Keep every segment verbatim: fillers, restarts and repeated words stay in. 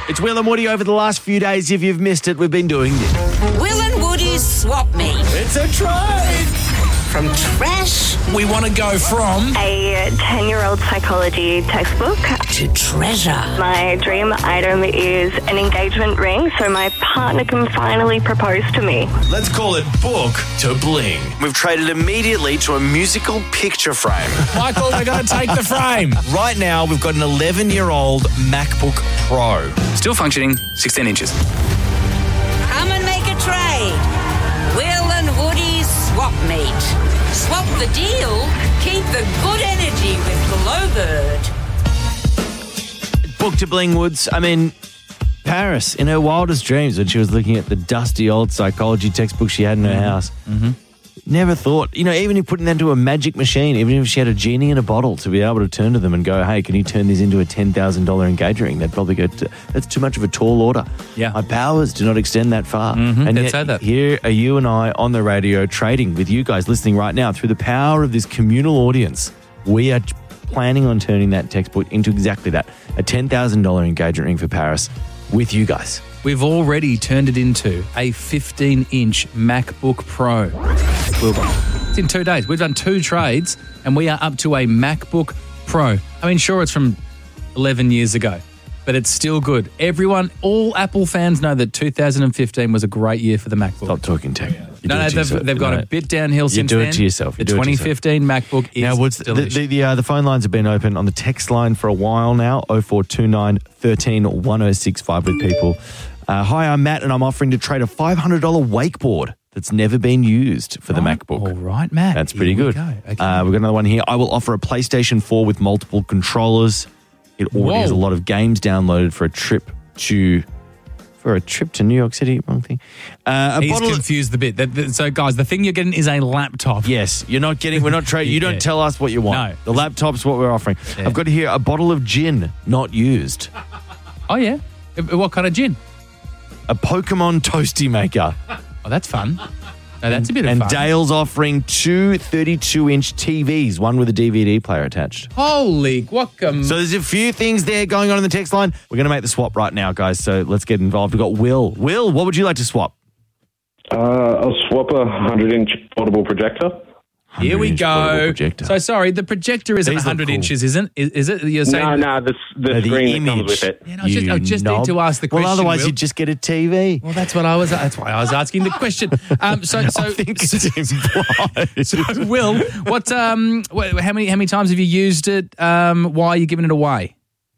It's Will and Woody over the last few days. If you've missed it, we've been doing this. Will and Woody's Swap Meet. It's a trade. From trash We want to go from A ten-year-old psychology textbook. to treasure. My dream item is an engagement ring so my partner can finally propose to me. Let's call it book to bling. We've traded immediately to a musical picture frame. Michael, we're going to take the frame. Right now, we've got an eleven-year-old MacBook Pro. Still functioning, sixteen inches. Come and make a trade. Will and Woody's Swap Meet. Swap the deal, keep the good energy with Glowbird. Book to bling, Woods. I mean, Paris, in her wildest dreams, when she was looking at the dusty old psychology textbook she had in her mm-hmm. house, mm-hmm. never thought, you know, even if putting that into a magic machine, even if she had a genie in a bottle to be able to turn to them and go, hey, can you turn this into a ten thousand dollars engagement ring? They'd probably go, that's too much of a tall order. Yeah. My powers do not extend that far. Mm-hmm. And They'd yet, say that. here are you and I on the radio trading with you guys listening right now through the power of this communal audience. We are planning on turning that textbook into exactly that, a ten thousand dollars engagement ring for Paris with you guys. We've already turned it into a fifteen-inch MacBook Pro. Will done. It's in two days. We've done two trades, and we are up to a MacBook Pro. I mean, sure, it's from eleven years ago, but it's still good. Everyone, all Apple fans know that two thousand fifteen was a great year for the MacBook. Stop talking tech. You no, do no, it to they've, yourself. they've got No. a bit downhill You since do it then. to yourself. You the do it to twenty yourself. fifteen MacBook is Now, what's the, delish. the, the, uh, the phone lines have been open on the text line for a while now, oh four two nine, one three, one oh six five with people. Uh, hi, I'm Matt, and I'm offering to trade a five hundred dollars wakeboard that's never been used for the Right. MacBook. All right, Matt. That's pretty Here we good. go. Okay. Uh, we've got another one here. I will offer a PlayStation four with multiple controllers. It already Whoa. has a lot of games downloaded for a trip to for a trip to New York City. Wrong thing. Uh, a He's bottle of- confused the bit. That- that- So, guys, the thing you're getting is a laptop. Yes, you're not getting. We're not trading. You don't Yeah. tell us what you want. No. The laptop's what we're offering. Yeah. I've got here a bottle of gin, not used. Oh, yeah? Uh, What kind of gin? A Pokemon toasty maker. Oh, that's fun. No, that's a bit of And fun. Dale's offering two thirty-two inch T Vs, one with a D V D player attached. Holy guacamole. So there's a few things there going on in the text line. We're going to make the swap right now, guys. So let's get involved. We've got Will. Will, what would you like to swap? Uh, I'll swap a hundred-inch portable projector. Here we one hundred inch portable go. projector. So, sorry, the projector isn't These look one hundred cool. inches, isn't is, is it? You're saying No, no, the, the No, the screen that comes image. with it. Yeah, no, I just, I You just knob. need to ask the question. Well, otherwise Will. you'd just get a T V. Well, that's what I was. That's why I was asking the question. Um, so, so, I think it's implied. so, Will, what? Um, what, how many? How many times have you used it? Um, why are you giving it away?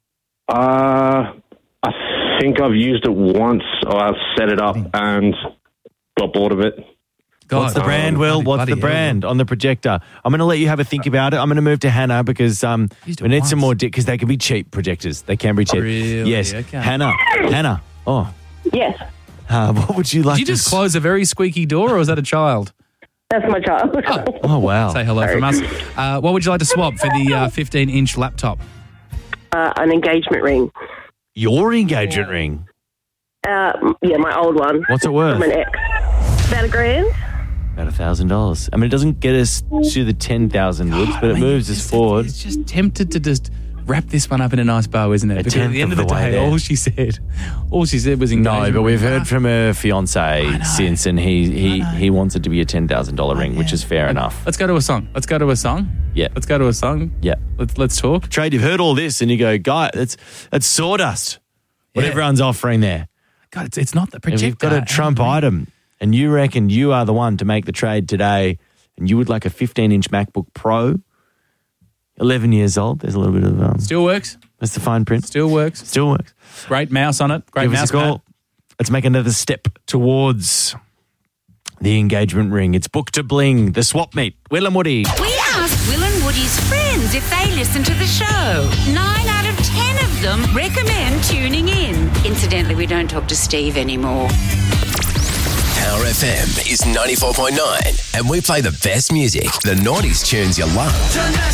Uh, I think I've used it once. I've set it up and got bored of it. God, What's the Um, brand, Will? bloody- What's the bloody hell, brand on the projector? I'm going to let you have a think about it. I'm going to move to Hannah because um, Used it we need some once. more because they can be cheap projectors. They can be cheap. Really? Yes. Okay. Hannah. Hannah. Oh, Yes, uh, what would you like Did you to just s- close a very squeaky door, or was that a child? that's my child. Oh, wow. Say hello from us. Uh, what would you like to swap for the uh, fifteen-inch laptop? Uh, an engagement ring. Your engagement ring. Uh, yeah, my old one. What's it worth? From an ex. About a grand. About a thousand dollars. I mean, it doesn't get us to the ten thousand woods, but I it mean, moves us it's- forward. It's just tempted to just wrap this one up in a nice bow, isn't it? A Because at tenth the end of of the, the way day, there. all she said, all she said was No, engagement. but we've ring. heard from her fiance know. since, and he he, know. he wants it to be a ten thousand dollar ring, which yeah. is fair enough. Let's go to a song. Let's go to a song. Yeah. Let's go to a song. Yeah. Let's let's talk. Trade, you've heard all this, and you go, guy, that's that's sawdust. What Yeah. everyone's offering there. God, it's, it's not the If projector. you've got a Trump item, and you reckon you are the one to make the trade today, and you would like a fifteen-inch MacBook Pro, eleven years old. There's a little bit of um, Still works. that's the fine print. Still works. Still works. Great mouse on it. Great Give us mouse a call. pad. Let's make another step towards the engagement ring. It's book to bling, the swap meet. Will and Woody. We asked Will and Woody's friends if they listen to the show. Nine out of ten of them recommend tuning in. Incidentally, we don't talk to Steve anymore. Power F M is ninety-four point nine, and we play the best music, the noughties tunes you love.